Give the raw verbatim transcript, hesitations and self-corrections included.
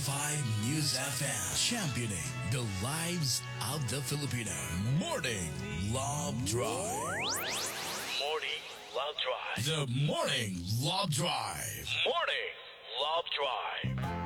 five News F M. Championing the lives of the Filipino. Morning Love Drive. Morning Love Drive. The Morning Love Drive. Morning Love Drive.